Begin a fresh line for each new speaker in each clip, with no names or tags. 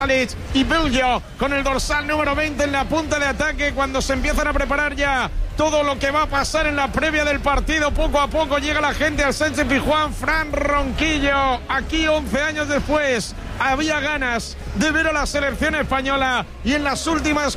y Belgio con el dorsal número 20 en la punta de ataque cuando se empiezan a preparar ya todo lo que va a pasar en la previa del partido. Poco a poco llega la gente al Sánchez-Pizjuán. Fran Ronquillo, aquí 11 años después, había ganas de ver a la selección española y en las últimas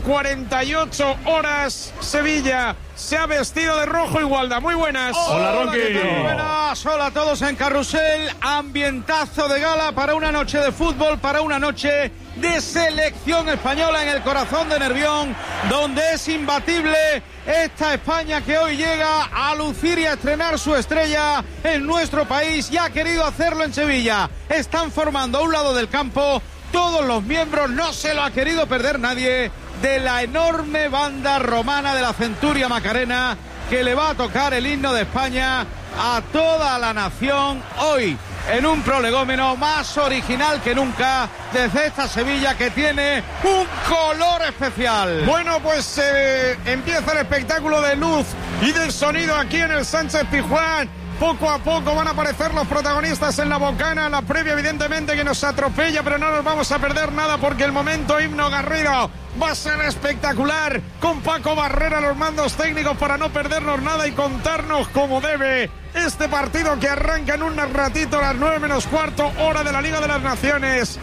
48 horas Sevilla se ha vestido de rojo igualdad. Muy buenas.
Hola, Ronqui.
Muy buenas, hola a todos en Carrusel. Ambientazo de gala para una noche de fútbol, para una noche de selección española en el corazón de Nervión, donde es imbatible esta España que hoy llega a lucir y a estrenar su estrella en nuestro país y ha querido hacerlo en Sevilla. Están formando a un lado del campo todos los miembros, no se lo ha querido perder nadie, de la enorme banda romana de la Centuria Macarena, que le va a tocar el himno de España a toda la nación hoy, en un prolegómeno más original que nunca desde esta Sevilla que tiene un color especial.
Bueno, pues empieza el espectáculo de luz y del sonido aquí en el Sánchez-Pizjuán. Poco a poco van a aparecer los protagonistas en la bocana. La previa evidentemente que nos atropella, pero no nos vamos a perder nada porque el momento himno Garrido va a ser espectacular, con Paco Barrera los mandos técnicos para no perdernos nada y contarnos como debe este partido que arranca en un ratito a las 9:15 hora de la Liga de las Naciones.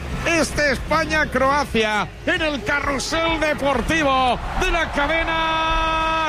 España-Croacia en el Carrusel Deportivo de la cadena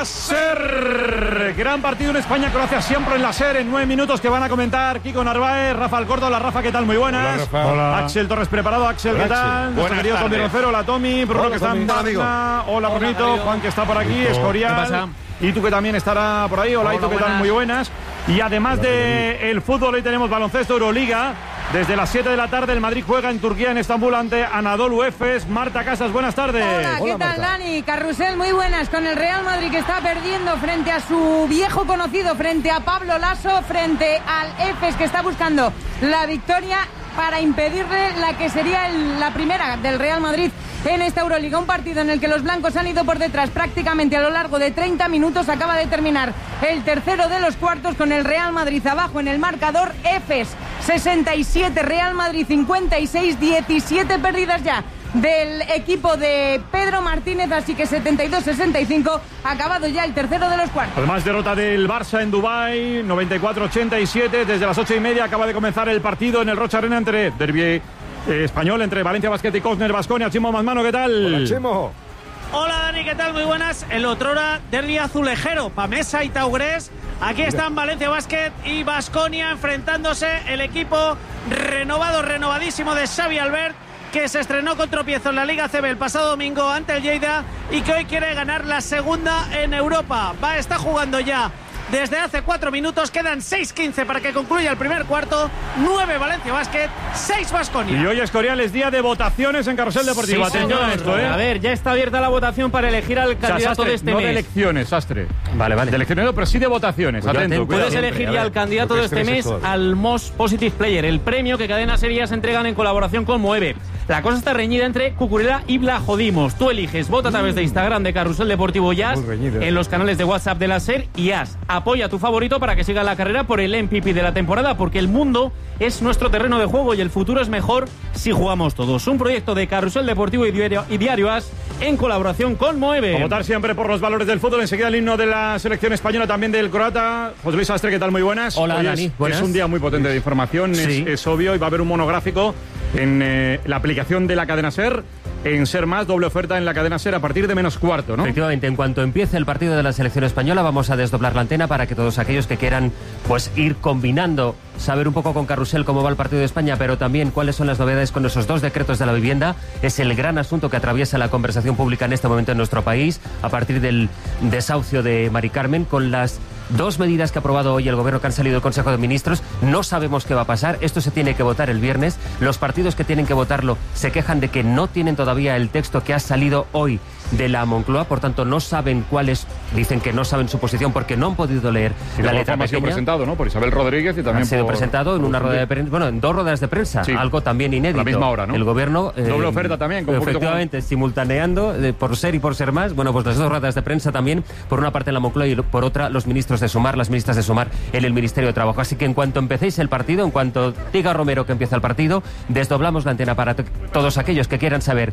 SER.
Gran partido en España-Croacia, siempre en la SER, en 9 minutos que van a comentar Kiko Narváez, Rafa Alcorta. Hola, Rafa, ¿qué tal? Muy buenas.
Hola, Rafa. Hola.
Axel Torres preparado. Axel, ¿qué tal? Nuestro querido Tommy Rocero. Hola, Tommy. Bruno, que está en Barna. Hola, Brunito. Juan, que está por aquí. Escorial.
¿Qué pasa?
Y tú, que también estará por ahí. Hola, y tú, ¿qué tal? Muy buenas. Y además del fútbol, hoy tenemos baloncesto Euroliga. Desde las 7 de la tarde el Madrid juega en Turquía, en Estambul, ante Anadolu Efes. Marta Casas, buenas tardes.
Hola, ¿qué tal, Dani? Carrusel, muy buenas. Con el Real Madrid que está perdiendo frente a su viejo conocido, frente a Pablo Laso, frente al Efes que está buscando la victoria para impedirle la que sería la primera del Real Madrid en esta Euroliga. Un partido en el que los blancos han ido por detrás prácticamente a lo largo de 30 minutos. Acaba de terminar el tercero de los cuartos con el Real Madrid abajo en el marcador. Efes 67, Real Madrid 56, 17 pérdidas ya del equipo de Pedro Martínez, así que 72-65, acabado ya el tercero de los cuartos.
Además, derrota del Barça en Dubái, 94-87, desde las 8:30 acaba de comenzar el partido en el Rocha Arena entre derbi español, entre Valencia Basket y Cosner Baskonia. Chimo Masmano, ¿qué tal?
Hola, Chimo.
Hola, Dani, ¿qué tal? Muy buenas. El otrora derbi azulejero, Pamesa y Taurés. Aquí están Valencia Basket y Baskonia enfrentándose, el equipo renovadísimo de Xavi Albert, que se estrenó con tropiezo en la Liga CB el pasado domingo ante el Lleida y que hoy quiere ganar la segunda en Europa. Está jugando ya desde hace 4 minutos, quedan 6:15 para que concluya el primer cuarto. 9 Valencia Basket, 6 Baskonia.
Y hoy, Escorial, es día de votaciones en Carrusel Deportivo.
Sí,
atención a esto, ¿eh?
A ver, ya está abierta la votación para elegir al candidato
Sastre,
de este
no
mes.
de elecciones, Sastre.
Vale.
De elecciones no, pero sí de votaciones.
Pues
atento.
puedes elegir ya al candidato de este mes al Most Positive Player, el premio que Cadena Series entregan en colaboración con Moeve. La cosa está reñida entre Cucurella y Blajodimos. Tú eliges, vota a través de Instagram de Carrusel Deportivo Jazz, en los canales de WhatsApp de la SER y haz. Apoya a tu favorito para que siga la carrera por el MVP de la temporada, porque el mundo es nuestro terreno de juego y el futuro es mejor si jugamos todos. Un proyecto de Carrusel Deportivo y Diario As en colaboración con Moeve.
A votar siempre por los valores del fútbol. Enseguida el himno de la selección española, también del croata. José Luis Sastre, ¿qué tal? Muy buenas.
Hola,
Hoy
Dani.
Es un día muy potente de información,
sí.
es obvio, y va a haber un monográfico en la aplicación de la cadena SER, en SER Más, doble oferta en la cadena SER a partir de -4, ¿no?
Efectivamente, en cuanto empiece el partido de la selección española vamos a desdoblar la antena para que todos aquellos que quieran pues ir combinando, saber un poco con Carrusel cómo va el partido de España, pero también cuáles son las novedades con esos 2 decretos de la vivienda. Es el gran asunto que atraviesa la conversación pública en este momento en nuestro país, a partir del desahucio de Mari Carmen, con las 2 medidas que ha aprobado hoy el gobierno que han salido del Consejo de Ministros. No sabemos qué va a pasar. Esto se tiene que votar el viernes. Los partidos que tienen que votarlo se quejan de que no tienen todavía el texto que ha salido hoy de la Moncloa, por tanto no saben cuáles, dicen que no saben su posición porque no han podido leer la letra pequeña. Ha sido
presentado, ¿no? Por Isabel Rodríguez y también
ha sido presentado en una rueda de prensa, bueno, en 2 ruedas de prensa, sí. Algo también inédito.
A la misma hora, ¿no?
El gobierno
doble oferta también, con
efectivamente, simultaneando por ser y por ser más. Bueno, pues las 2 ruedas de prensa también, por una parte en la Moncloa y por otra los ministros ministros de Sumar, las ministras de Sumar en el Ministerio de Trabajo. Así que en cuanto empecéis el partido, en cuanto diga Romero que empieza el partido, desdoblamos la antena para todos aquellos que quieran saber